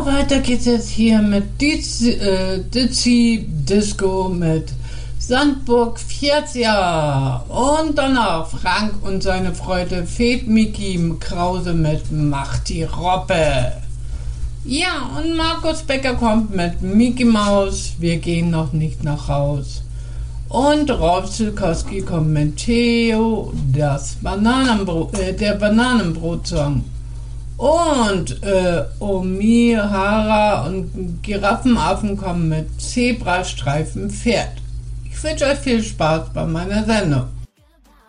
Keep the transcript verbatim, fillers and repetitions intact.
weiter geht's jetzt hier mit Dizzy, äh, Dizzy Disco mit Sandburg Fjärzja und danach Frank und seine Freude Fed Mickey Krause mit Macht die Robbe. Ja, und Markus Becker kommt mit Mickey Maus, wir gehen noch nicht nach Haus. Und Rolf Zilkowski kommt mit Theo, das Bananenbrot, äh, der Bananenbrotsong. Und äh, Omihara und Giraffenaffen kommen mit Zebrastreifen Pferd. Ich wünsche euch viel Spaß bei meiner Sendung.